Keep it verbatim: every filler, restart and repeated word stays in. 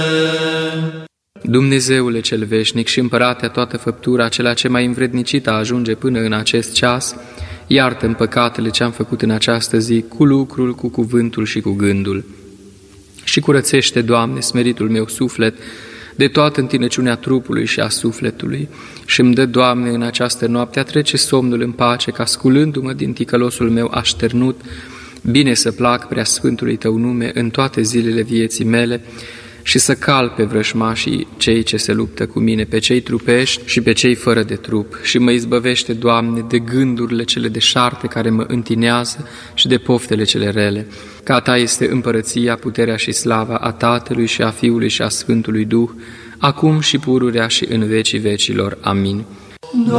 Dumnezeule cel veșnic și împărate a toată făptura, acela ce mai învrednicit a ajunge până în acest ceas, iartă-mi păcatele ce am făcut în această zi, cu lucrul, cu cuvântul și cu gândul. Și curățește, Doamne, smeritul meu suflet, de toată întinăciunea trupului și a sufletului. Și îmi dă, Doamne, în această noapte a trece somnul în pace, ca sculându-mă din ticălosul meu așternut, bine să plac prea sfântului Tău nume în toate zilele vieții mele, și să cal pe vrăjmașii cei ce se luptă cu mine, pe cei trupești și pe cei fără de trup. Și mă izbăvește, Doamne, de gândurile cele deșarte care mă întinează și de poftele cele rele. Că a Ta este împărăția, puterea și slava a Tatălui și a Fiului și a Sfântului Duh, acum și pururea și în vecii vecilor. Amin.